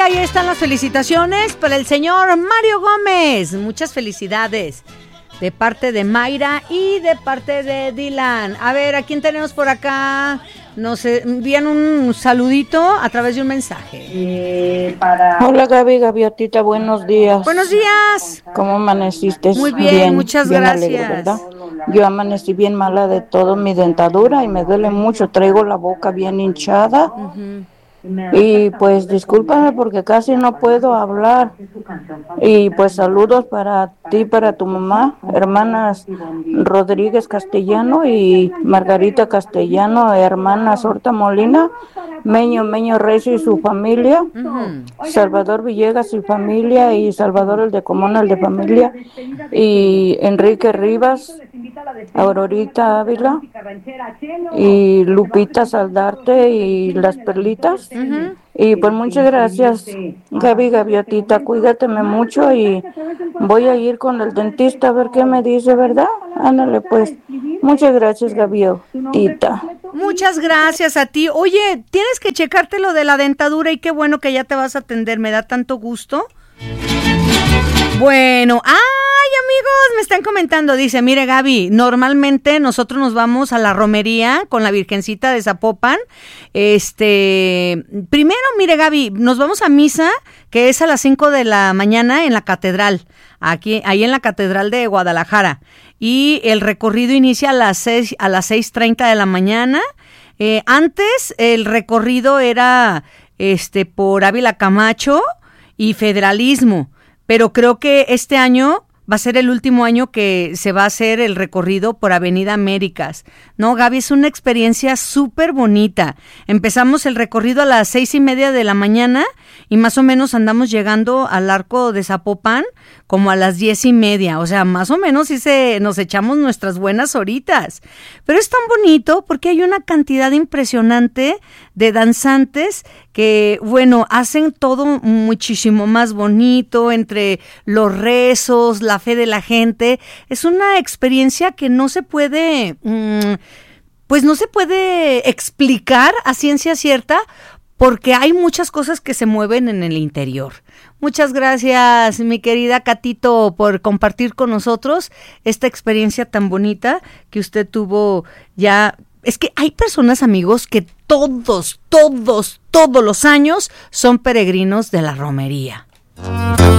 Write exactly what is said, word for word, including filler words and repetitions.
ahí están las felicitaciones para el señor Mario Gómez. Muchas felicidades de parte de Mayra y de parte de Dylan. A ver, ¿a quién tenemos por acá? Nos envían un saludito a través de un mensaje. Eh, para... Hola Gaby, Gaviotita, buenos días. Buenos días. ¿Cómo amaneciste? Muy bien, bien muchas bien gracias. Alegre, ¿verdad? Yo amanecí bien mala de todo, mi dentadura, y me duele mucho, traigo la boca bien hinchada. Uh-huh. Y pues discúlpame porque casi no puedo hablar. Y pues saludos para ti, para tu mamá, hermanas Rodríguez Castellano y Margarita Castellano, hermanas Horta Molina, Meño Meño Recio y su familia, uh-huh. Salvador Villegas y familia, y Salvador el de Comona el de familia, y Enrique Rivas, Aurorita Ávila y Lupita Saldarte y las Perlitas. Uh-huh. Y pues muchas gracias, Gaby Gaviotita, cuídateme mucho y voy a ir con el dentista a ver qué me dice, ¿verdad? Ándale pues, muchas gracias, Gaviotita. Muchas gracias a ti. Oye, tienes que checarte lo de la dentadura y qué bueno que ya te vas a atender, me da tanto gusto. Bueno, ¡ay, amigos! Me están comentando, dice, mire Gaby, normalmente nosotros nos vamos a la romería con la Virgencita de Zapopan. Este, primero, mire Gaby, nos vamos a misa, que es a las cinco de la mañana en la catedral, aquí, ahí en la catedral de Guadalajara. Y el recorrido inicia a las seis, a las seis treinta de la mañana. Eh, antes el recorrido era este por Ávila Camacho y Federalismo. Pero creo que este año va a ser el último año que se va a hacer el recorrido por Avenida Américas. No, Gaby, es una experiencia súper bonita. Empezamos el recorrido a las seis y media de la mañana y más o menos andamos llegando al Arco de Zapopan como a las diez y media. O sea, más o menos sí se, nos echamos nuestras buenas horitas. Pero es tan bonito porque hay una cantidad impresionante de danzantes que, bueno, hacen todo muchísimo más bonito entre los rezos, la fe de la gente. Es una experiencia que no se puede, mmm, pues no se puede explicar a ciencia cierta porque hay muchas cosas que se mueven en el interior. Muchas gracias, mi querida Catito, por compartir con nosotros esta experiencia tan bonita que usted tuvo ya. Es que hay personas, amigos, que todos, todos, todos los años son peregrinos de la romería.